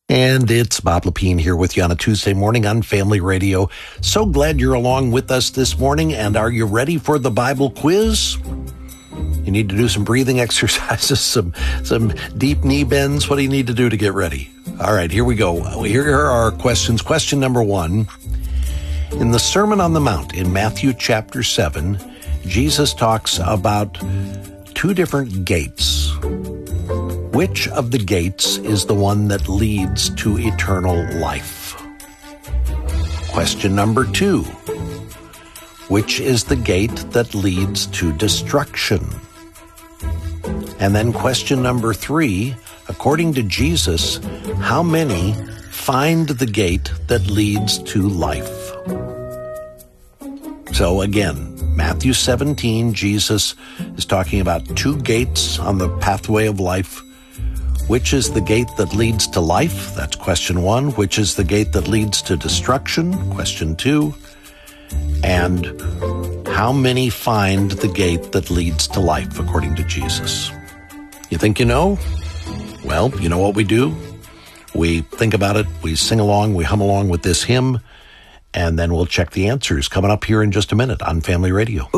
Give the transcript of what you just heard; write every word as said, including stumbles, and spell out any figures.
And it's Bob Lepine here with you on a Tuesday morning on Family Radio. So glad you're along with us this morning. And are you ready for the Bible quiz? You need to do some breathing exercises, some some deep knee bends. What do you need to do to get ready? All right, here we go. Here are our questions. Question number one. In the Sermon on the Mount in Matthew chapter seven, Jesus talks about two different gates. Which of the gates is the one that leads to eternal life? Question number two. Which is the gate that leads to destruction? And then question number three, according to Jesus, how many find the gate that leads to life? So again, Matthew seventeen, Jesus is talking about two gates on the pathway of life. Which is the gate that leads to life? That's question one. Which is the gate that leads to destruction? Question two. And how many find the gate that leads to life, according to Jesus? You think you know? Well, you know what we do? We think about it, we sing along, we hum along with this hymn, and then we'll check the answers coming up here in just a minute on Family Radio.